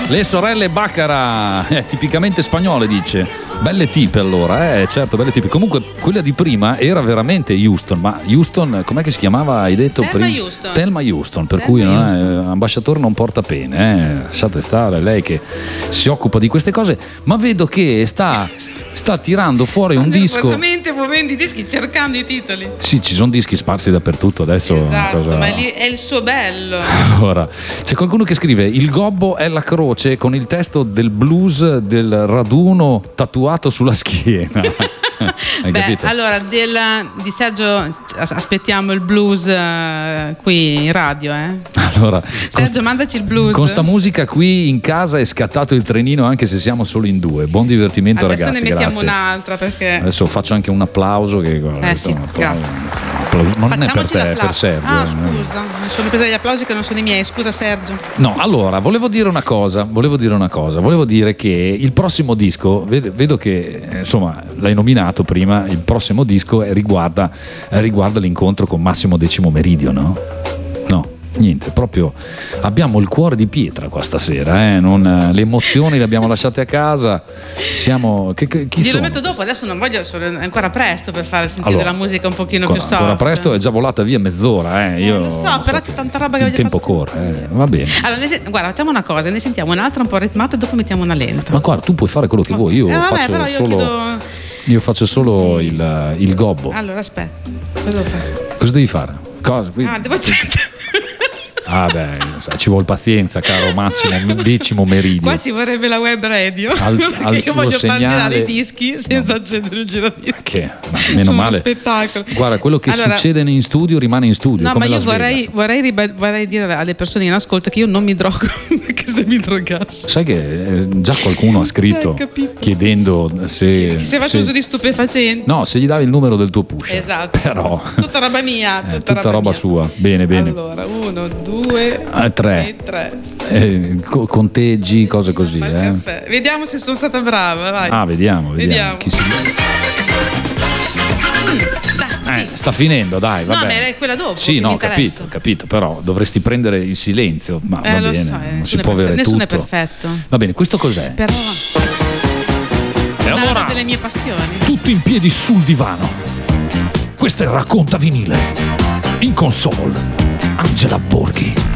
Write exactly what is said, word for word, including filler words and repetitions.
Le sorelle Baccara, eh, tipicamente spagnole, dice. Belle tipe allora, eh, certo, belle tipe. Comunque quella di prima era veramente Houston, ma Houston, com'è che si chiamava? Hai detto Thelma prima? Houston. Thelma Houston, per Thelma cui non Houston. è, ambasciatore non porta pene, eh. Lasciate stare, lei che si occupa di queste cose, ma vedo che sta, sta tirando fuori Sta un disco. nervosamente muovendo i dischi, cercando i titoli. Sì, ci sono dischi sparsi dappertutto adesso. una Esatto, cosa- ma lì è il suo bello. Allora, c'è qualcuno che scrive: il gobbo è la croce con il testo del blues del raduno tatuato sulla schiena. Hai Beh, capito? allora del, di Sergio as- aspettiamo il blues eh, qui in radio, eh. Allora, Sergio, con, mandaci il blues. con sta musica qui in casa è scattato il trenino, anche se siamo solo in due. Buon divertimento, Adesso ragazzi. ne mettiamo Grazie. un'altra perché Adesso faccio anche un applauso che guarda, Eh sì, un applauso- grazie. un applauso- ma non è per facciamoci te, è l'applauso. per Sergio. Ah, eh. scusa, mi sono presa gli applausi che non sono i miei. Scusa Sergio. No, allora, volevo dire una cosa, volevo dire una cosa, volevo dire che il prossimo disco, vedo, vedo che, eh, insomma, l'hai nominato prima, il prossimo disco è- riguarda, eh, riguarda l'incontro con Massimo Decimo Meridio, no? No, niente, proprio abbiamo il cuore di pietra qua stasera, eh? Non, eh, le emozioni le abbiamo lasciate a casa, siamo, che, che- chi Glielo sono? metto dopo, adesso non voglio, sono- è ancora presto per fare sentire Allora, della musica un pochino Ancora, più soft. ancora presto, è già volata via mezz'ora, eh? Io lo so, però c'è tanta roba che il voglio tempo far corre, eh, va bene. Allora, ne se- guarda, facciamo una cosa, ne sentiamo un'altra un po' ritmata e dopo mettiamo una lenta. Ma guarda, tu puoi fare quello che vuoi, io Eh, vabbè, faccio però io solo, chiedo- io faccio solo il, il gobbo. Allora, aspetta, cosa devo fare? Cosa devi fare? Cosa? Qui- Ah, devo accendere. Ah, beh, sai, ci vuole pazienza, caro Massimo Decimo Meridio. Qua ci vorrebbe la web radio. Al- perché al io suo voglio far segnale- girare i dischi senza accendere il giradischi. Che, ma meno Sono male. uno spettacolo. Guarda, quello che Allora- succede in studio rimane in studio. No, come ma io Las Vegas. vorrei, vorrei, riba- vorrei dire alle persone in ascolto che io non mi drogo perché se mi drogassi. Sai che eh, già qualcuno ha scritto Cioè, capito. chiedendo se. Se faccio se- uso di stupefacenti. No, se gli davi il numero del tuo pusher. Esatto. Però. Tutta roba mia. eh, Tutta, tutta roba mia. sua. Bene, bene. Allora, uno, due, Ah, tre. tre. Eh, co- conteggi, cose così. Fai il Eh. caffè. Vediamo se sono stata brava. Vai. Ah, vediamo, vediamo. Vediamo. Chi si... Dai, Eh, sì. sta finendo, dai, va No, bene. ma è quella dopo, Sì, che no, mi ho capito, interessa. ho capito, però dovresti prendere il silenzio. Ma Eh, va lo bene, so, eh, non si nessuno, può è, avere perfe- nessuno tutto. è perfetto. Va bene, questo cos'è? Però E una allora, delle mie passioni. tutti in piedi sul divano. Questo è Racconta Vinile. In console, Angela Borghi.